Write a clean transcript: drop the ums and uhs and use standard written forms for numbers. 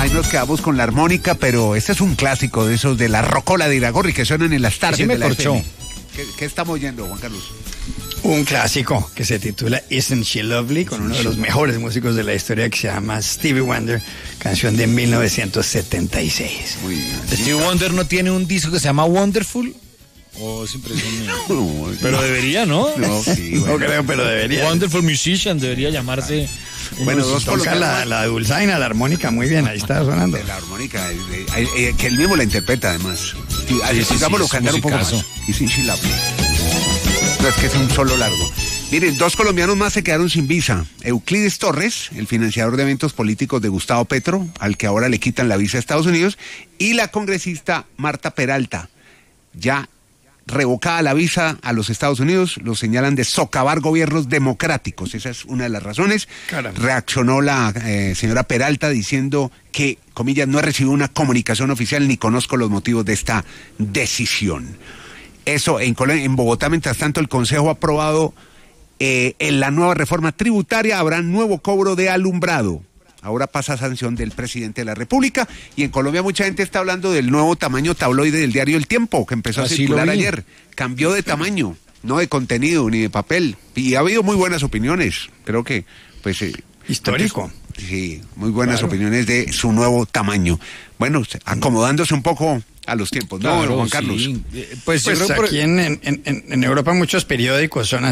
ahí nos quedamos con la armónica, pero este es un clásico de esos de la rocola de Iragorri que suenan en las tardes Sí me de la corchó. FM. ¿Qué estamos oyendo, Juan Carlos? Un clásico que se titula Isn't She Lovely, con uno de los mejores músicos de la historia que se llama Stevie Wonder, canción de 1976. Muy bien. Stevie Wonder no tiene un disco que se llama Wonderful. Oh, es impresión mía. No, Pero debería, ¿no? no, sí, No bueno. creo, pero debería. Wonderful Musician debería llamarse. Bueno, dos Toca colombianos la dulzaina, la armónica, muy bien, ahí está sonando. de la armónica, que él mismo la interpreta además. Digámoslo, es cantar un poco más. musicazo. Y sin chilable. No, es que es un solo largo. Miren, dos colombianos más se quedaron sin visa. Euclides Torres, el financiador de eventos políticos de Gustavo Petro, al que ahora le quitan la visa a Estados Unidos, y la congresista Marta Peralta, ya revocada la visa a los Estados Unidos, lo señalan de socavar gobiernos democráticos. Esa es una de las razones. Caramba. Reaccionó la señora Peralta diciendo que, comillas, no he recibido una comunicación oficial ni conozco los motivos de esta decisión. Eso, en Bogotá, mientras tanto, el Consejo ha aprobado en la nueva reforma tributaria, habrá nuevo cobro de alumbrado. Ahora pasa a sanción del presidente de la República, y en Colombia mucha gente está hablando del nuevo tamaño tabloide del diario El Tiempo, que empezó a Así circular lo vi. ayer. Cambió de tamaño, no de contenido ni de papel, y ha habido muy buenas opiniones. Creo que, pues... Histórico. Sí, muy buenas opiniones de su nuevo tamaño. Bueno, acomodándose un poco a los tiempos, ¿no, Claro, Juan Carlos? sí. Pues yo Pues creo aquí en Europa muchos periódicos son